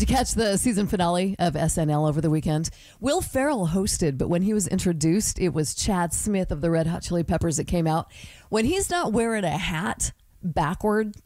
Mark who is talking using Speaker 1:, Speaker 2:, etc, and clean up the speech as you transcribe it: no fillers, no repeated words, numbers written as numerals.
Speaker 1: you catch the season finale of SNL over the weekend? Will Ferrell hosted, but when he was introduced, it was Chad Smith of the Red Hot Chili Peppers that came out. When he's not wearing a hat backward,